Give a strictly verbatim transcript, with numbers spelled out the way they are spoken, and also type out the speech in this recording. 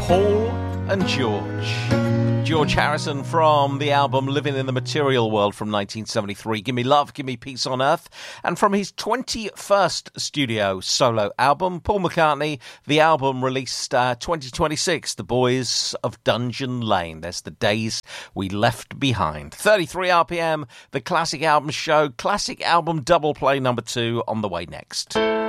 Paul and George. George Harrison from the album Living in the Material World from nineteen seventy-three. Give Me Love, Give Me Peace on Earth. And from his twenty-first studio solo album, Paul McCartney, the album released uh, twenty twenty-six, The Boys of Dungeon Lane. There's the Days We Left Behind. thirty-three R P M, the Classic Album Show, Classic Album Double Play number two on the way next.